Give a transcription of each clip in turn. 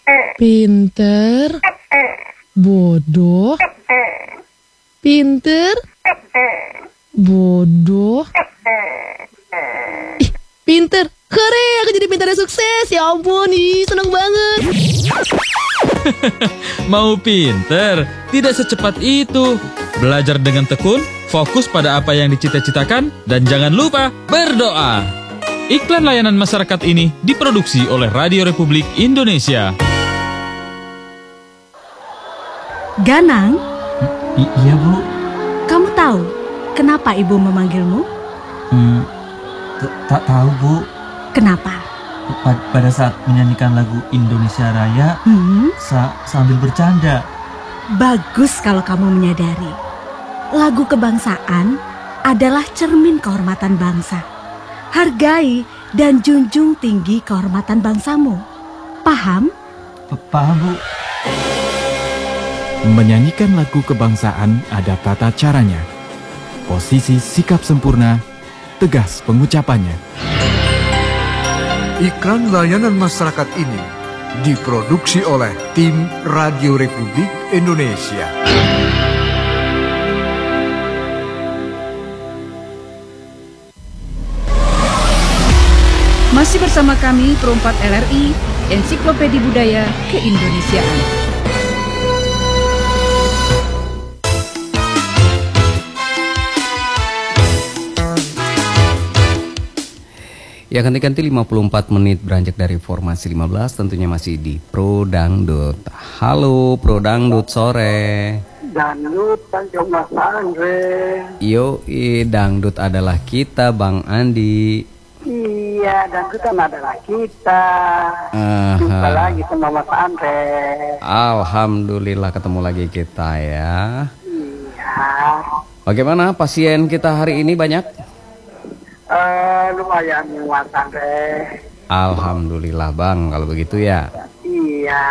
Pinter, bodoh, pinter, bodoh. Ih, pinter. Hore, aku jadi pintar dan sukses. Ya ampun, seneng banget. Mau pinter? Tidak secepat itu. Belajar dengan tekun, fokus pada apa yang dicita-citakan, dan jangan lupa berdoa. Iklan layanan masyarakat ini diproduksi oleh Radio Republik Indonesia. Ganang? Iya, Bu. Kamu tahu kenapa ibu memanggilmu? Tak tahu, Bu. Kenapa? Pada saat menyanyikan lagu Indonesia Raya, sambil bercanda. Bagus kalau kamu menyadari. Lagu kebangsaan adalah cermin kehormatan bangsa. Hargai dan junjung tinggi kehormatan bangsamu. Paham? Paham, Bu. Menyanyikan lagu kebangsaan ada tata caranya. Posisi sikap sempurna, tegas pengucapannya. Iklan layanan masyarakat ini diproduksi oleh tim Radio Republik Indonesia. Masih bersama kami Perempat LRI, Ensiklopedia Budaya Keindonesiaan. Ya, ganti-ganti 54 menit beranjak dari formasi 15, tentunya masih di Pro Dangdut. Halo Pro Dangdut, sore. Dangdut Tanjung Mas Andre. Yoi, dangdut adalah kita, Bang Andi. Iya, dangdut kan adalah kita. Jumpa lagi sama Mas Andre. Alhamdulillah ketemu lagi kita ya. Iya. Bagaimana pasien kita hari ini banyak? Lumayan Mas Andre. Alhamdulillah Bang, kalau begitu ya. Iya.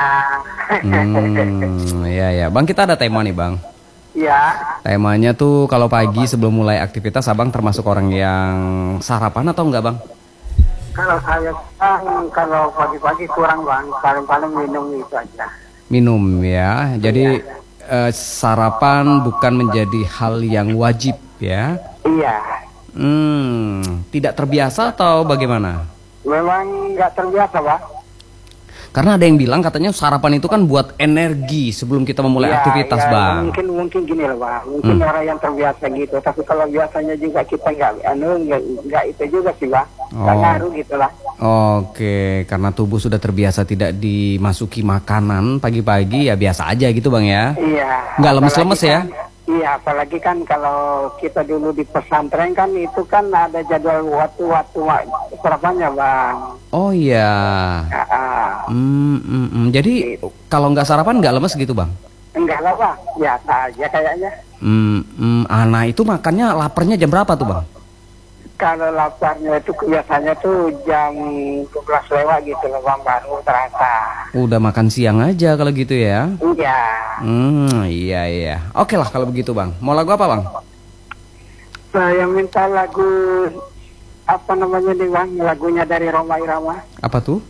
Ya. Bang, kita ada tema nih Bang. Iya. Temanya tuh kalau pagi sebelum mulai aktivitas, Abang termasuk orang yang sarapan atau enggak Bang? Kalau saya kalau pagi-pagi kurang Bang, paling-paling minum itu aja. Minum ya, jadi sarapan bukan menjadi hal yang wajib ya? Iya. Tidak terbiasa atau bagaimana? Memang nggak terbiasa, Pak. Karena ada yang bilang katanya sarapan itu kan buat energi sebelum kita memulai aktivitas, Bang. Mungkin gini loh, Bang. Mungkin orang yang terbiasa gitu. Tapi kalau biasanya juga kita nggak itu juga sih, Bang. Nggak ngaruh gitu lah. Oke, karena tubuh sudah terbiasa tidak dimasuki makanan pagi-pagi ya biasa aja gitu, Bang ya. Iya. Nggak lemes-lemes ya? Iya, apalagi kan kalau kita dulu di pesantren kan itu kan ada jadwal waktu sarapannya, Bang. Oh iya. Jadi kalau nggak sarapan nggak lemes gitu, Bang? Enggak lah, Bang. Biasa aja kayaknya. Nah itu makannya laparnya jam berapa tuh, Bang? Kalau laparnya itu biasanya tuh jam 12 lewat gitu loh, Bang, baru terasa. Udah makan siang aja kalau gitu ya? Iya. Iya. Oke lah kalau begitu, Bang. Mau lagu apa, Bang? Saya minta lagu apa namanya nih, Bang? Lagunya dari Rhoma Irama. Apa tuh?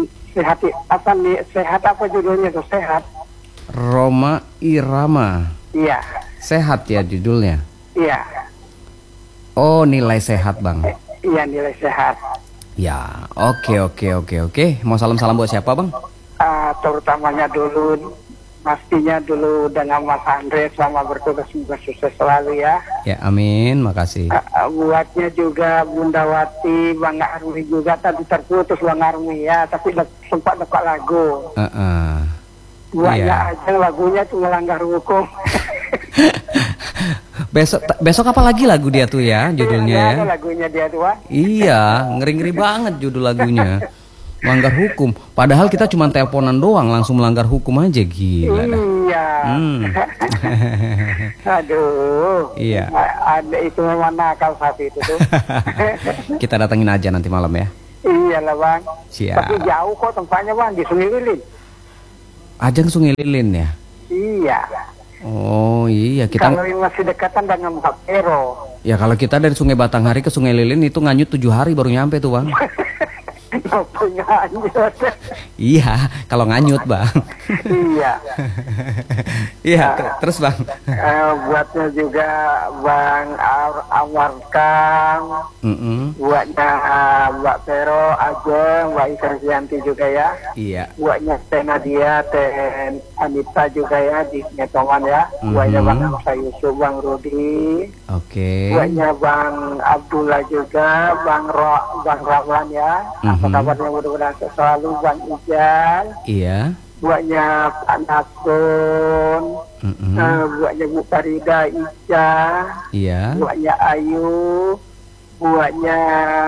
Sehat apa judulnya tuh? Sehat. Rhoma Irama. Iya. Sehat ya judulnya? Iya. Oh, nilai sehat, Bang. Iya, nilai sehat. Ya, oke. Mau salam-salam buat siapa, Bang? Terutamanya dulu, pastinya dulu dengan Mas Andre selama bertugas, semoga sukses selalu ya. Ya, amin, makasih. Buatnya juga Bunda Wati, Bang Armi juga tadi terputus Bang Armi ya, tapi sempat dapat lagu. Buatnya aja lagunya tuh melanggar hukum. Besok apa lagi lagu dia tuh ya judulnya ya? Ada lagunya dia tuh, Bang. Iya, ngeri-ngeri banget judul lagunya. Melanggar hukum. Padahal kita cuma teleponan doang langsung melanggar hukum aja, gila dah. Iya. Aduh. Iya. Ada itu memang nakal saat itu tuh. Kita datengin aja nanti malam ya. Iyalah, Bang. Siap. Tapi jauh kok tempatnya, Bang, di Sungai Lilin. Ajang Sungai Lilin ya? Iya. Oh iya, kita kalau masih dekatan dengan Mbak Pero. Ya kalau kita dari Sungai Batanghari ke Sungai Lilin itu nganyut 7 hari baru nyampe tuh, Bang. Punya anjir. Iya, kalau nganyut bang. Iya. Iya, terus bang. Buatnya juga Bang Anwar Kang. Buatnya Mbak Vero, Ajeng, Mbak Ikersianti juga ya. Iya. Buatnya Teh Nadia, Teh Anita juga ya di Nyetongan ya. Buatnya Bang Hamsa Yusuf, Bang Rudi. Oke. Buatnya Bang Abdullah juga, Bang Ramlan ya. Apa kabarnya, mudah-mudahan selalu, Bang Ijal. Iya. Buatnya Pak Nasun. Buatnya Bu Farida Ica. Iya. Buatnya Ayu. Buatnya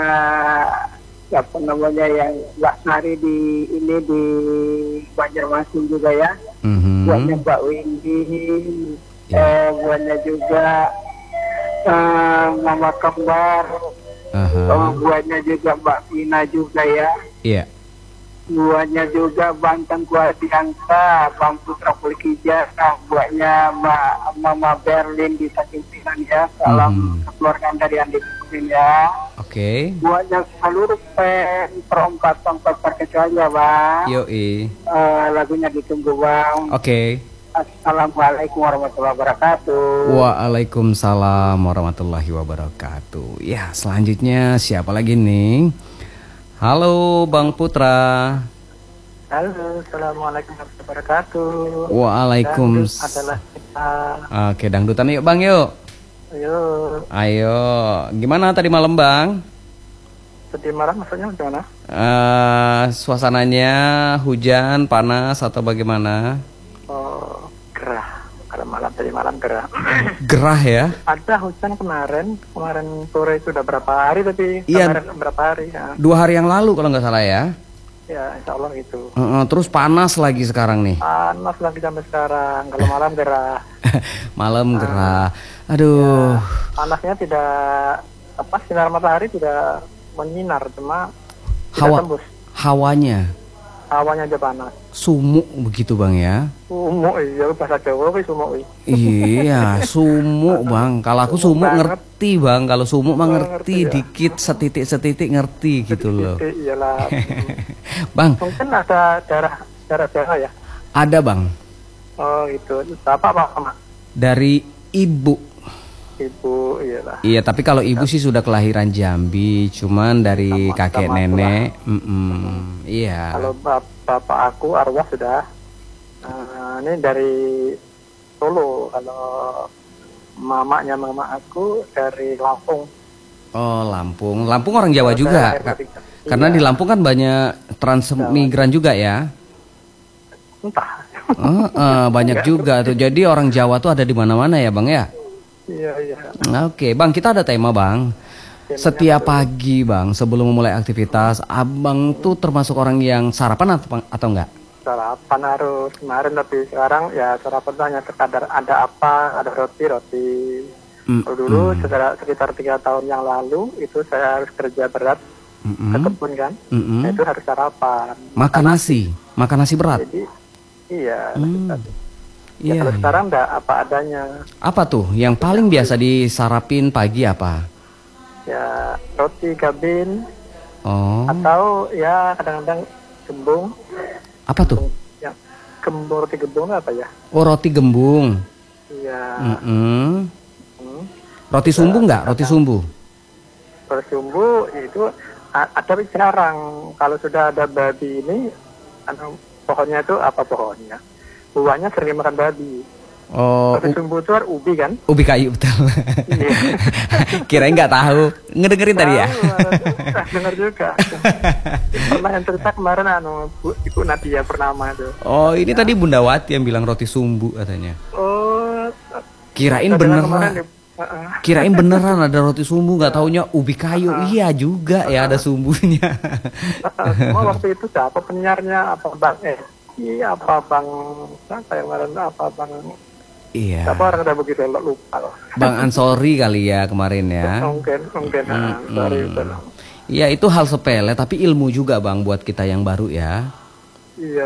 siapa namanya yang Mbak Sari di Banjarmasin juga ya. Buatnya Mbak Windy. Buatnya juga Mama Kembar. Buatnya juga Mbak Vina juga ya. Iya. Buatnya juga Banten Kuadiangsa, Bang Putra Pulikija. Buatnya Mama Berlin di Tanjung ya. Salam keluarga dari Andi Putin ya. Oke. Buatnya seluruh perempat terkecuali ya Bang. Yoi. Lagunya ditunggu Bang. Oke. Assalamualaikum warahmatullahi wabarakatuh. Waalaikumsalam warahmatullahi wabarakatuh. Ya, selanjutnya siapa lagi nih? Halo Bang Putra. Halo, assalamualaikum warahmatullahi wabarakatuh. Waalaikumsalam. Oke, dangdutan yuk Bang yuk. Ayo. Gimana tadi malam Bang? Tadi malam maksudnya gimana? Suasananya hujan, panas atau bagaimana? Gerah. Kalau tadi malam gerah. Gerah ya? Ada hujan kemarin sore itu udah berapa hari tapi kemarin berapa hari ya. 2 hari yang lalu kalau nggak salah ya. Ya, insya Allah itu. Terus panas lagi sekarang nih. Panas lagi sampai sekarang. Kalau malam gerah. Malam gerah. Aduh. Ya, panasnya tidak sinar matahari tidak menyinar, cuma tidak tembus. Hawanya aja panas. Sumuk begitu Bang ya. Sumuk iya bahasa Jawa kuwi sumuk kuwi. Iya, sumuk Bang. Kalau aku sumuk ngerti Bang, kalau sumuk mah ngerti ya? Dikit setitik ngerti gitu loh. Iyalah. Bang, mungkin ada darah ya? Ada Bang. Oh, itu. Bapak apa? Dari ibu. Ibu, iyalah. Iya, tapi kalau ibu sih sudah kelahiran Jambi, cuman dari kakek nenek. Iya. Kalau bapak aku arwah sudah ini dari Solo. Kalau mamanya mama aku dari Lampung. Oh, Lampung. Lampung orang Jawa juga. Karena di Lampung kan banyak transmigran juga ya. Entah. Banyak juga tuh. Jadi orang Jawa tuh ada di mana-mana ya, Bang ya? Iya. Oke, Bang, kita ada tema, Bang. Setiap pagi, Bang, sebelum memulai aktivitas, Abang tuh termasuk orang yang sarapan atau enggak? Sarapan harus kemarin, tapi sekarang ya sarapan hanya sekadar ada apa, ada roti. Kalau dulu sekitar 3 tahun yang lalu itu saya harus kerja berat ke kebun kan, itu harus sarapan. Makan nasi berat. Jadi, iya. Ya, kalau sekarang enggak apa adanya. Apa tuh yang paling biasa disarapin pagi apa? Ya roti gabin. Oh. Atau ya kadang-kadang gembung. Apa tuh? Ya, roti gembung apa ya? Oh, roti gembung. Iya. Roti sumbu enggak? Roti sumbu. Roti sumbu itu ada jarang. Kalau sudah ada babi ini, pohonnya itu apa pohonnya? Buahnya sering makan babi. Oh, roti sumbu itu ubi kan? Ubi kayu betul. Kirain nggak tahu, ngedengerin tadi ya? Dengar juga. Pernah yang cerita kemarin Ibu Nadia Purnama itu. Oh, ini tadi Bunda Wati yang bilang roti sumbu katanya. Oh, kirain beneran. Kirain beneran ada roti sumbu, nggak taunya ubi kayu. Iya juga ya ada sumbunya. Semua waktu itu siapa penyiarnya apa Bang? Iya apa Bang? Siapa yang kemarin apa Bang? Iya. Siapa orang udah begitu lupa loh. Bang Ansori kali ya kemarin ya. Mungkin. Sorry. Iya itu hal sepele tapi ilmu juga Bang buat kita yang baru ya. Iya.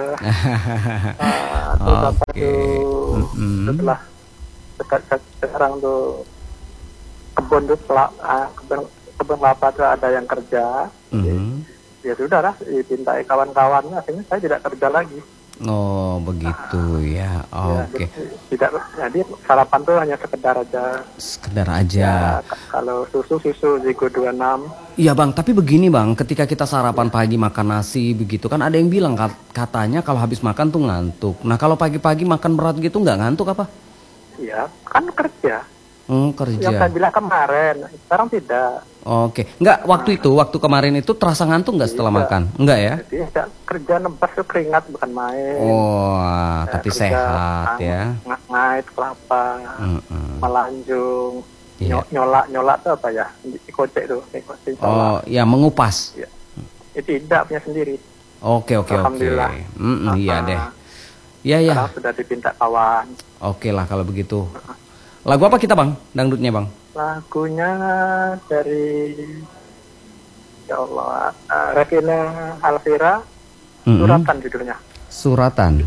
Oke. Setelah sekarang tuh kebun kelapa tuh ada yang kerja. ya sudah lah, dipintai kawan-kawannya, akhirnya saya tidak kerja lagi. Oh begitu ya, oke. Tidak, jadi sarapan tuh hanya sekedar aja. Sekedar aja. Kalau susu Zigo 26. Iya bang, tapi begini bang, ketika kita sarapan pagi makan nasi begitu kan ada yang bilang katanya kalau habis makan tuh ngantuk. Nah kalau pagi-pagi makan berat gitu nggak ngantuk apa? Iya, kan kerja. Kerja. Yang saya bilang kemarin, sekarang tidak. Oke, nggak waktu kemarin itu terasa ngantuk nggak setelah makan? Enggak ya? Jadi kerja nebas tuh keringat bukan main. Tapi sehat ya. Ngait kelapa, melanjung, nyolak tuh apa ya? Kocek tuh. Ya mengupas. Ya. Itu tidak punya sendiri. Oke. Alhamdulillah. Iya deh. Iya. Sekarang sudah dipinta kawan. Oke lah kalau begitu. Lagu apa kita bang? Dangdutnya bang? Lagunya dari ya Allah, Regina Alvira, Suratan judulnya. Suratan.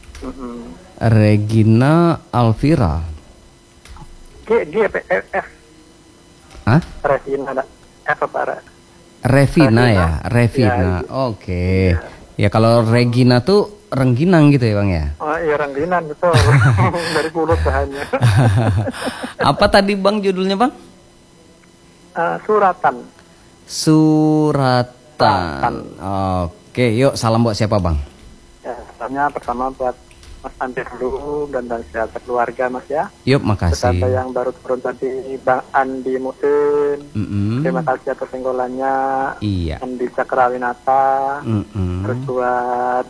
Regina Alvira. F. Hah? Regina ada F apa? Revina ya, Revina. Oke. Ya kalau Regina tuh rengginang gitu ya bang ya? Oh iya rengginang betul. Dari mulut bahannya. Apa tadi bang judulnya bang? Suratan. Oke, yuk salam buat siapa bang? Ya, salamnya pertama buat Mas Andi dulu dan sejahtera keluarga Mas ya. Yuk makasih. Serta yang baru turun tadi Bang Andi Mutin. Terima kasih atas singgolannya. Iya. Andi Cakrawinata. Terus buat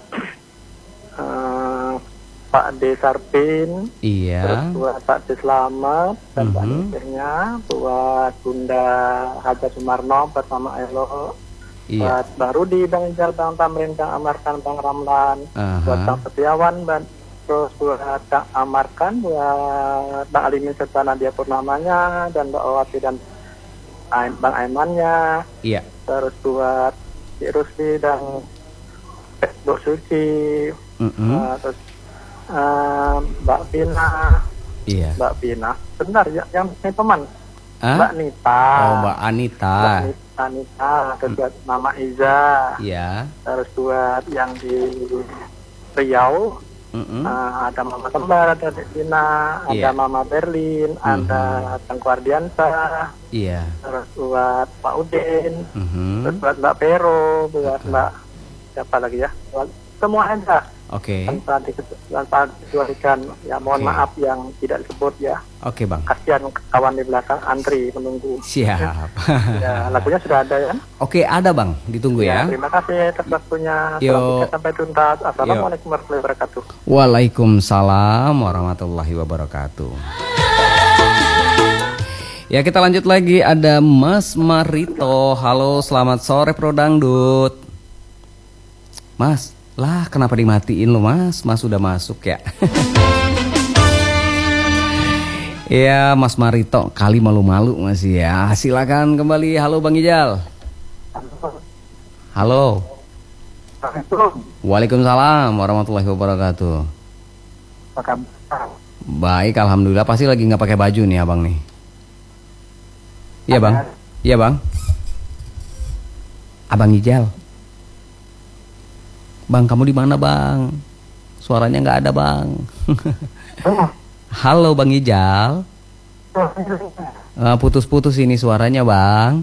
Pak D Sarpin. Iya. Terus buat Pak D Slamet dan Pak Nisirnya. Buat Bunda Haja Sumarno bersama Elo. Iya. Buat Bang Rudi, Bang Ijal, Bang Tamrin, Bang Amarkan, Bang Ramlan. Buat Bang Setiawan, terus buat Bang Amarkan, buat Bang Alimin serta Nadia Purnamanya, dan Mbak Owati dan Bang Aimannya. Iya. Terus buat Cik Rusdi dan Mbak Suci. Terus Mbak Pina. Iya. Mbak Pina. Benar, yang teman. Hah? Mbak Nita. Oh Mbak Anita. Terus buat Mama Iza. Iya. Terus buat yang di Riau. Ada Mama Kembar, ada Dina, ada Mama Berlin, ada Tengku Ardiansa. Iya. Terus buat Pak Udin. Terus buat Mbak Pero, buat Mbak siapa lagi ya? Semua aja. Oke. Tanpa dikecualikan. Ya mohon maaf yang tidak disebut ya. Oke bang. Kasihan kawan di belakang antri menunggu. Siap. Ya, lagunya sudah ada ya. Oke ada bang, ditunggu ya. Terima kasih atas waktunya. Yo. Sampai tuntas. Assalamualaikum warahmatullahi wabarakatuh. Waalaikumsalam warahmatullahi wabarakatuh. Ya kita lanjut lagi, ada Mas Marito. Halo, selamat sore Pro Dangdut. Mas, lah kenapa dimatiin lo mas? Mas sudah masuk ya. Ya Mas Marito, kali malu-malu masih ya. Silakan kembali. Halo Bang Ijal. Halo. Waalaikumsalam warahmatullahi wabarakatuh. Baik, alhamdulillah. Pasti lagi nggak pakai baju nih abang nih. Iya bang. Iya bang. Abang Ijal. Bang, kamu di mana bang? Suaranya nggak ada bang. Halo Bang Ijal. Putus-putus ini suaranya bang.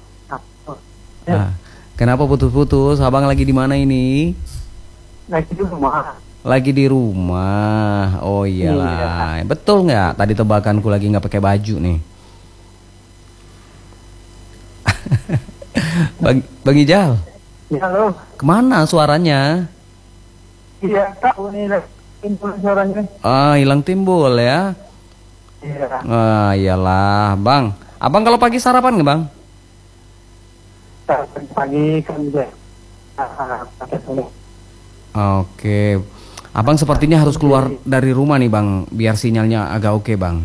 Kenapa putus-putus? Abang lagi di mana ini? Lagi di rumah. Lagi di rumah. Oh iyalah. Betul nggak? Tadi tebakanku lagi nggak pakai baju nih. Bang Ijal. Ya, halo. Kemana suaranya? Iya, tahu nih timbul suaranya. Hilang timbul ya. Iya. Iyalah, Bang. Abang kalau pagi sarapan nggak, Bang? Pagi kan deh. Oke. Abang sepertinya harus keluar dari rumah nih, Bang, biar sinyalnya agak oke, Bang.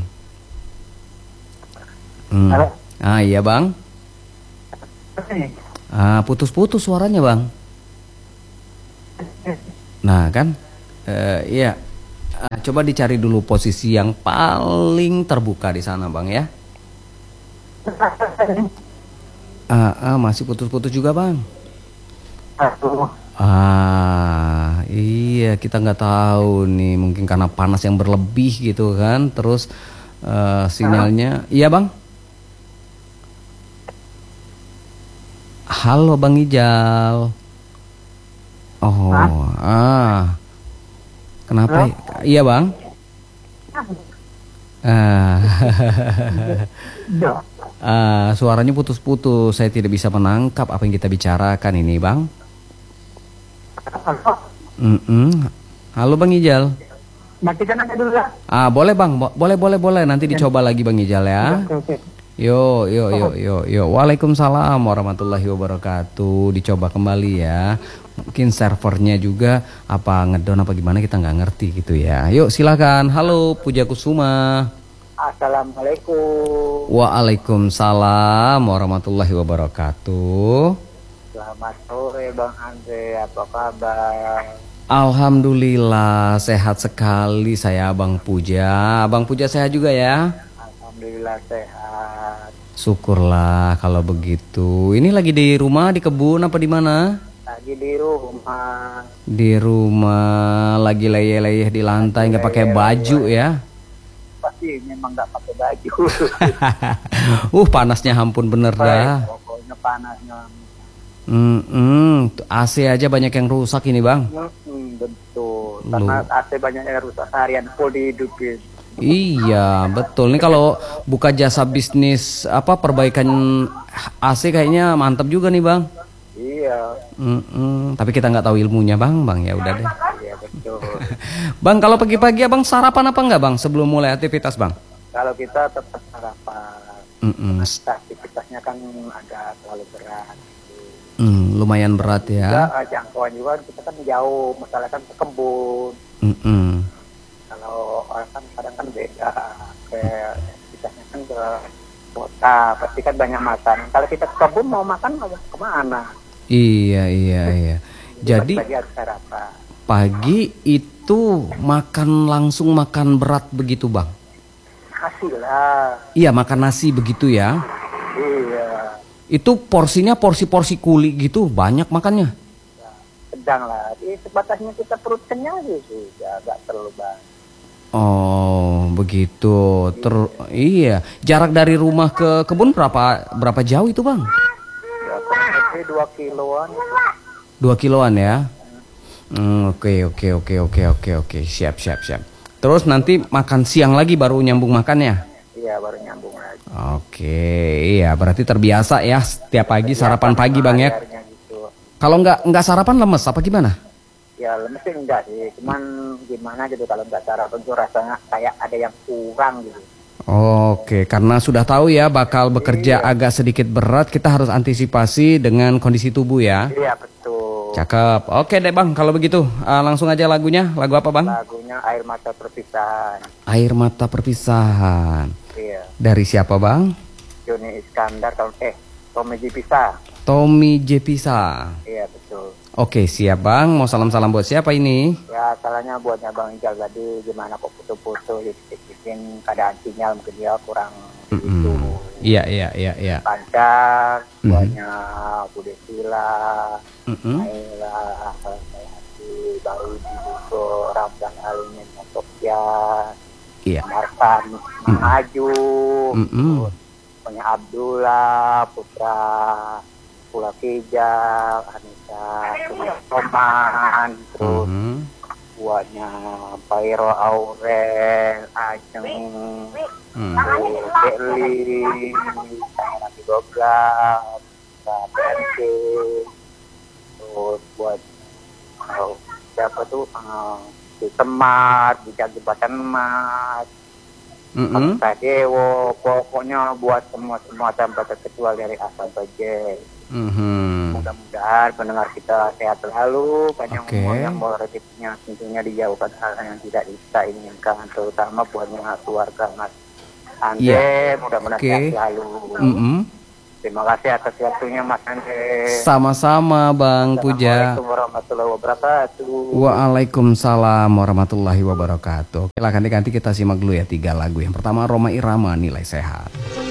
Iya, Bang. Putus-putus suaranya bang. Nah kan, iya. Coba dicari dulu posisi yang paling terbuka di sana bang ya. Masih putus-putus juga bang. Iya, kita nggak tahu nih, mungkin karena panas yang berlebih gitu kan, terus sinyalnya. Iya bang. Halo Bang Ijal. Oh, kenapa? Iya bang. Suaranya putus-putus, saya tidak bisa menangkap apa yang kita bicarakan ini bang. Halo Bang Ijal. Matikan aja dulu ya. Boleh bang, boleh. Nanti dicoba lagi Bang Ijal ya. Yo. Waalaikumsalam warahmatullahi wabarakatuh. Dicoba kembali ya. Mungkin servernya juga apa ngedon apa gimana kita nggak ngerti gitu ya. Yuk silakan. Halo Puja Kusuma. Assalamualaikum. Waalaikumsalam warahmatullahi wabarakatuh. Selamat sore Bang Andre, apa kabar? Alhamdulillah sehat sekali saya Bang Puja. Bang Puja sehat juga ya? Alhamdulillah sehat. Syukurlah kalau begitu. Ini lagi di rumah, di kebun apa di mana? Lagi di rumah. Di rumah, lagi leyeh-leyeh di lantai, nggak pakai baju ya? Pasti memang nggak pakai baju. Panasnya ampun bener dah. Pokoknya panasnya. AC aja banyak yang rusak ini bang. Betul. Karena AC banyak yang rusak harian full dihidupin. Iya betul. Ini kalau buka jasa bisnis apa perbaikan AC kayaknya mantap juga nih bang. Iya. Tapi kita nggak tahu ilmunya bang. Ya udah deh. Iya betul. Bang kalau pagi-pagi abang sarapan apa enggak bang sebelum mulai aktivitas bang? Kalau kita tetap sarapan. Aktivitasnya kan agak terlalu berat. Lumayan berat ya. Jangkauan juga kita kan jauh, masalah kan ke kebun. Kalau orang kan kadang kan beda, kayak kita kan ke kota, pasti kan banyak makan. Kalau kita ke kebun mau makan kemana? Iya. Jadi pagi itu langsung makan berat begitu bang? Nasi lah. Iya makan nasi begitu ya? Iya. Itu porsinya porsi-porsi kuli gitu, banyak makannya? Ya, sedang lah, sebatasnya kita perut kenyang aja sudah, gak terlalu banyak. Oh begitu. Iya. Jarak dari rumah ke kebun berapa jauh itu bang? Ya kurang lebih 2 kiloan. 2 kiloan ya? Oke. Siap. Terus nanti makan siang lagi baru nyambung makannya? Iya baru nyambung lagi. Oke, iya berarti terbiasa ya setiap pagi sarapan pagi bang ya. Gitu. Kalau nggak sarapan lemes apa gimana? Ya lemes sih enggak sih, cuman gimana gitu kalau nggak sarapan tuh rasanya kayak ada yang kurang gitu. Oke, karena sudah tahu ya bakal bekerja agak sedikit berat, kita harus antisipasi dengan kondisi tubuh ya. Iya betul. Cakep. Oke deh bang, kalau begitu langsung aja lagunya. Lagu apa bang? Lagunya Air Mata Perpisahan. Air Mata Perpisahan. Iya. Dari siapa bang? Joni Iskandar Tommy J Pisa. Tommy J Pisa. Iya betul. Oke siap bang. Mau salam-salam buat siapa ini? Ya salahnya buatnya Bang Ijal tadi gimana kok putus-putus mungkin keadaan sinyal mungkin dia kurang gitu. Iya. Pancar, buatnya Bude Sila, Naila, Baru Dibuko, Ramdan Alimin, Sofyan. Iya. Marfan, Maju, punya Abdullah, Putra, Pula Kijal, Anissa, punya Roman, terus buatnya Pairo Aurel, Ajeng, Deli, Nabi Gogla, PNC, terus buat siapa tuh? Di Temar, di Jembatan Emas, Pak Dewo, pokoknya buat semua tanpa terkecuali dari asal budget. Mudah-mudahan pendengar kita sehat selalu, panjang umur yang bawa rezekinya tentunya dijauhkan hal yang tidak kita inginkan, terutama buatnya keluarga Mas Andre, mudah-mudahan sehat selalu. Terima kasih atas waktunya Mas Andre. Sama-sama Bang Puja. Assalamualaikum warahmatullahi wabarakatuh. Waalaikumsalam warahmatullahi wabarakatuh. Oke lah, ganti-ganti kita simak dulu ya 3 lagu. Yang pertama Roma Irama, Nilai Sehat.